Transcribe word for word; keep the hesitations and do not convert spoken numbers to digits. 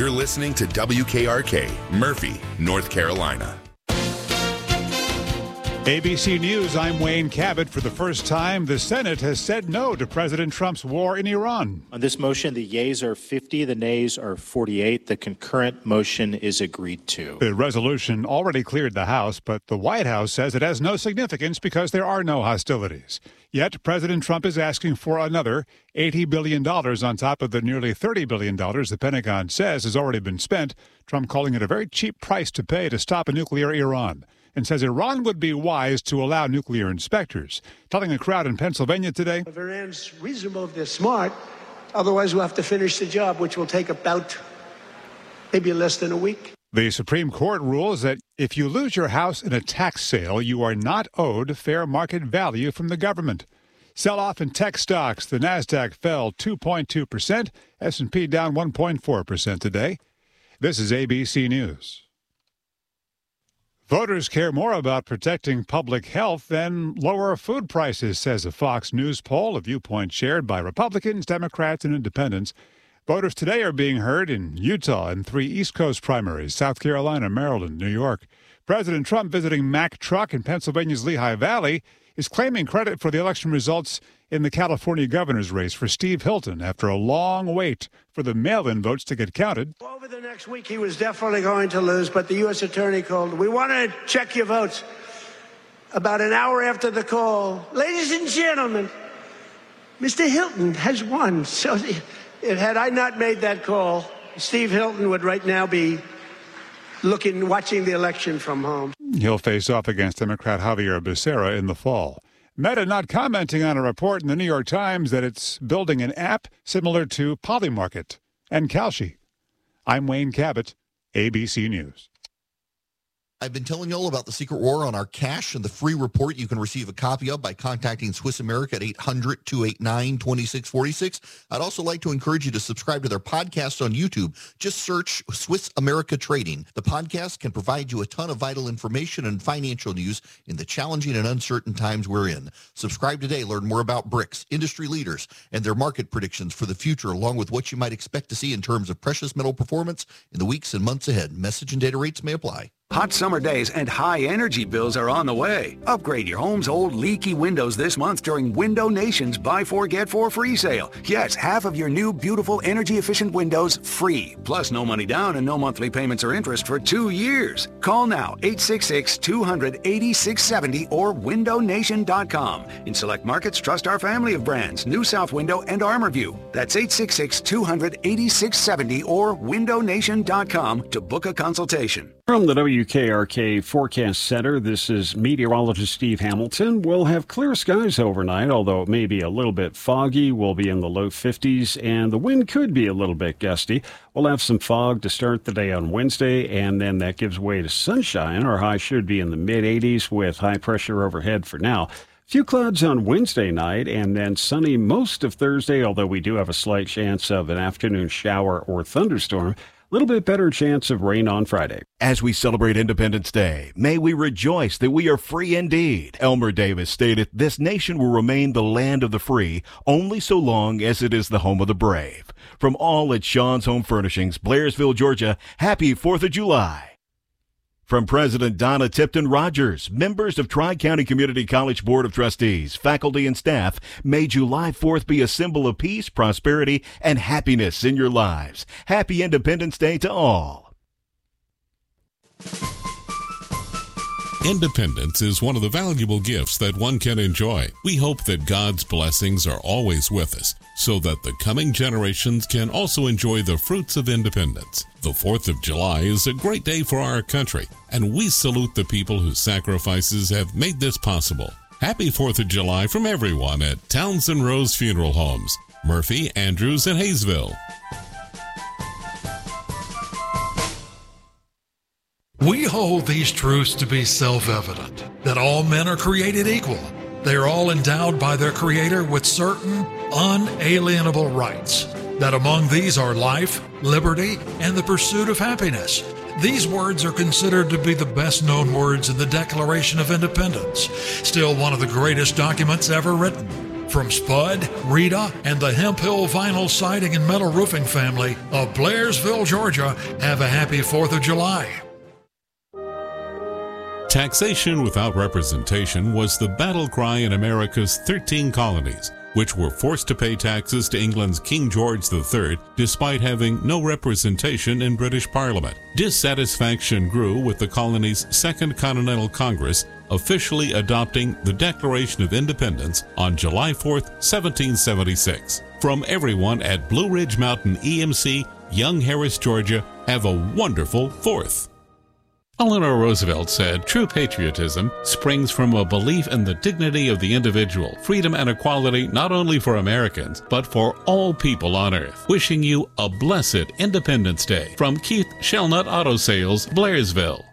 You're listening to W K R K, Murphy, North Carolina. A B C News, I'm Wayne Cabot. For the first time, the Senate has said no to President Trump's war in Iran. On this motion, the yeas are fifty, the nays are forty-eight. The concurrent motion is agreed to. The resolution already cleared the House, but the White House says it has no significance because there are no hostilities. Yet, President Trump is asking for another eighty billion dollars on top of the nearly thirty billion dollars the Pentagon says has already been spent. Trump calling it a very cheap price to pay to stop a nuclear Iran, and says Iran would be wise to allow nuclear inspectors. Telling a crowd in Pennsylvania today, if Iran's reasonable, if they're smart, otherwise we'll have to finish the job, which will take about maybe less than a week. The Supreme Court rules that if you lose your house in a tax sale, you are not owed fair market value from the government. Sell-off in tech stocks. The Nasdaq fell two point two percent. S and P down one point four percent today. This is A B C News. Voters care more about protecting public health than lower food prices, says a Fox News poll, a viewpoint shared by Republicans, Democrats, and independents. Voters today are being heard in Utah and three East Coast primaries, South Carolina, Maryland, New York. President Trump visiting Mack Truck in Pennsylvania's Lehigh Valley is claiming credit for the election results in the California governor's race for Steve Hilton after a long wait for the mail-in votes to get counted. Over the next week, he was definitely going to lose, but the U S attorney called. We want to check your votes. About an hour after the call, ladies and gentlemen, Mister Hilton has won. So if had I not made that call, Steve Hilton would right now be looking, watching the election from home. He'll face off against Democrat Javier Becerra in the fall. Meta not commenting on a report in the New York Times that it's building an app similar to Polymarket and Kalshi. I'm Wayne Cabot, A B C News. I've been telling you all about the secret war on our cash and the free report you can receive a copy of by contacting Swiss America at eight hundred, two eight nine, two six four six. I'd also like to encourage you to subscribe to their podcast on YouTube. Just search Swiss America Trading. The podcast can provide you a ton of vital information and financial news in the challenging and uncertain times we're in. Subscribe today. Learn more about B R I C S, industry leaders, and their market predictions for the future, along with what you might expect to see in terms of precious metal performance in the weeks and months ahead. Message and data rates may apply. Hot summer days and high energy bills are on the way. Upgrade your home's old leaky windows this month during Window Nation's Buy Four, Get Four free sale. Yes, half of your new beautiful energy efficient windows free. Plus no money down and no monthly payments or interest for two years. Call now, eight six six, two hundred, eighty-six seventy or window nation dot com. In select markets, trust our family of brands, New South Window and ArmorView. That's eight six six, two hundred, eighty-six seventy or window nation dot com to book a consultation. From the W K R K Forecast Center, this is meteorologist Steve Hamilton. We'll have clear skies overnight, although it may be a little bit foggy. We'll be in the low fifties, and the wind could be a little bit gusty. We'll have some fog to start the day on Wednesday, and then that gives way to sunshine. Our high should be in the mid-eighties with high pressure overhead for now. Few clouds on Wednesday night, and then sunny most of Thursday, although we do have a slight chance of an afternoon shower or thunderstorm. Little bit better chance of rain on Friday. As we celebrate Independence Day, may we rejoice that we are free indeed. Elmer Davis stated, "This nation will remain the land of the free only so long as it is the home of the brave." From all at Sean's Home Furnishings, Blairsville, Georgia, happy fourth of July. From President Donna Tipton Rogers, members of Tri-County Community College Board of Trustees, faculty, and staff, may July fourth be a symbol of peace, prosperity, and happiness in your lives. Happy Independence Day to all. Independence is one of the valuable gifts that one can enjoy. We hope that God's blessings are always with us, so that the coming generations can also enjoy the fruits of independence. The fourth of July is a great day for our country, and we salute the people whose sacrifices have made this possible. Happy fourth of July from everyone at Townsend Rose Funeral Homes, Murphy, Andrews, and Hayesville. We hold these truths to be self-evident, that all men are created equal. They are all endowed by their Creator with certain unalienable rights, that among these are life, liberty, and the pursuit of happiness. These words are considered to be the best-known words in the Declaration of Independence, still one of the greatest documents ever written. From Spud, Rita, and the Hemp Hill Vinyl Siding and Metal Roofing family of Blairsville, Georgia, have a happy fourth of July. Taxation without representation was the battle cry in America's thirteen colonies, which were forced to pay taxes to England's King George the Third despite having no representation in British Parliament. Dissatisfaction grew with the colony's Second Continental Congress officially adopting the Declaration of Independence on July fourth, seventeen seventy-six. From everyone at Blue Ridge Mountain E M C, Young Harris, Georgia, have a wonderful fourth. Eleanor Roosevelt said, "True patriotism springs from a belief in the dignity of the individual, freedom and equality not only for Americans, but for all people on earth." Wishing you a blessed Independence Day from Keith Shellnut Auto Sales, Blairsville.